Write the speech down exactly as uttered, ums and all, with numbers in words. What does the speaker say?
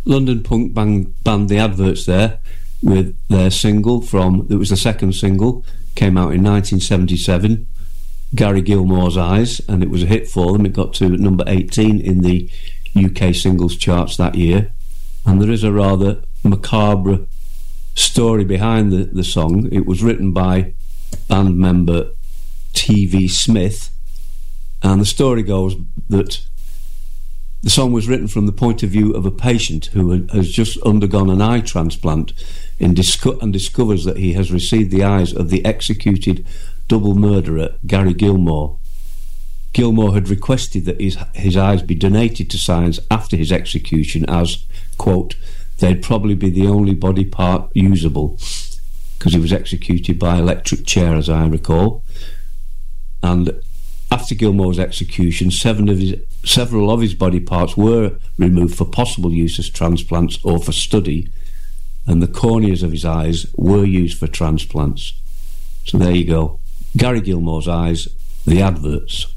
London punk band, band The Adverts there with their single from, it was the second single, came out in nineteen seventy-seven, Gary Gilmore's Eyes, and it was a hit for them. It got to number eighteen in the U K singles charts that year. And there is a rather macabre story behind the, the song. It was written by band member T V Smith, and the story goes that the song was written from the point of view of a patient who has just undergone an eye transplant and, disco- and discovers that he has received the eyes of the executed double murderer Gary Gilmore. Gilmore had requested that his, his eyes be donated to science after his execution as, quote, they'd probably be the only body part usable, because he was executed by electric chair, as I recall. And after Gilmore's execution, seven of his, several of his body parts were removed for possible use as transplants or for study, and the corneas of his eyes were used for transplants. So there you go. Gary Gilmore's Eyes, The Adverts.